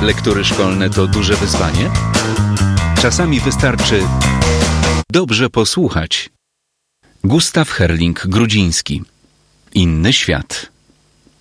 Lektury szkolne to duże wyzwanie? Czasami wystarczy dobrze posłuchać. Gustaw Herling-Grudziński. Inny świat.